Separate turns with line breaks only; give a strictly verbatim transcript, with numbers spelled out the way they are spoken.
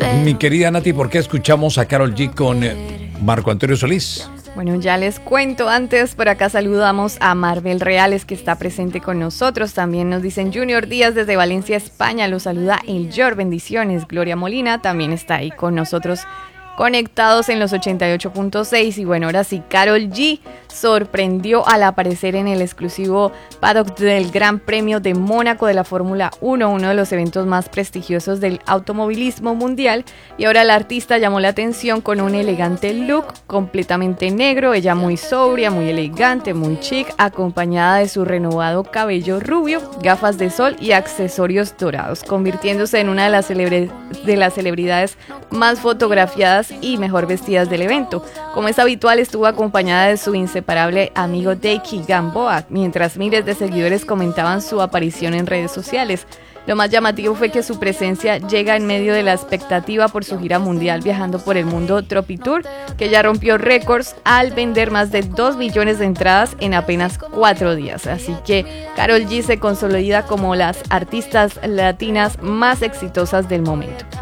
Mi querida Nati, ¿por qué escuchamos a Karol G con eh, Marco Antonio Solís?
Bueno, ya les cuento. Antes, por acá saludamos a Marvel Reales, que está presente con nosotros. También nos dicen Junior Díaz desde Valencia, España. Los saluda El Yor. Bendiciones. Gloria Molina también está ahí con nosotros, conectados en los ochenta y ocho punto seis. Y bueno, ahora sí, Karol G sorprendió al aparecer en el exclusivo paddock del Gran Premio de Mónaco de la Fórmula uno, uno de los eventos más prestigiosos del automovilismo mundial. Y ahora la artista llamó la atención con un elegante look completamente negro, ella muy sobria, muy elegante, muy chic, acompañada de su renovado cabello rubio, gafas de sol y accesorios dorados, convirtiéndose en una de las, celebra- de las celebridades más fotografiadas y mejor vestidas del evento. Como es habitual, estuvo acompañada de su inseparable amigo Daiki Gamboa, mientras miles de seguidores comentaban su aparición en redes sociales. Lo más llamativo fue que su presencia llega en medio de la expectativa por su gira mundial, viajando por el mundo Tropitour, que ya rompió récords al vender más de dos millones de entradas en apenas cuatro días. Así que Karol G se consolida como las artistas latinas más exitosas del momento.